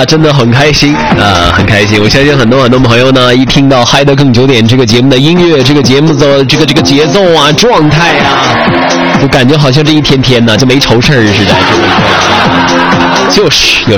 啊，真的很开心啊，很开心。我相信很多朋友呢，一听到嗨得更久点这个节目的音乐，这个节目的这个节奏啊、状态啊，就感觉好像这一天呢就没愁事儿似的，就是